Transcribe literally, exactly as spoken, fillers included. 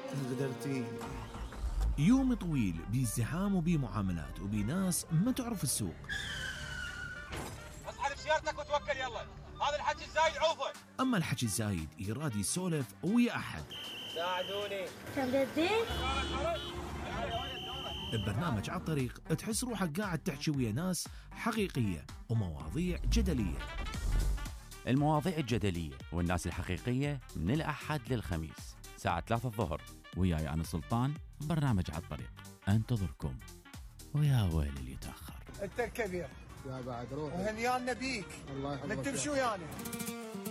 غدرتي. يوم طويل بازدحام وبمعاملات وبناس ما تعرف السوق. اسحب سيارتك وتوكل يلا، هذا الحكي الزايد عوفه. أما الحكي الزايد يراد يسولف ويا أحد. ساعدوني. تمددين؟ ببرنامج على الطريق تحس روحك قاعد تحكي ويا ناس حقيقية ومواضيع جدلية. المواضيع الجدلية والناس الحقيقية من الأحد للخميس ساعة ثلاثة الظهر، وياي أنا سلطان. برنامج على الطريق أنتظركم، ويا ويل اللي يتأخر. انت الكبير يا بعد روح وهنيانا بيك. الله يحفظك. من تمشوا يعني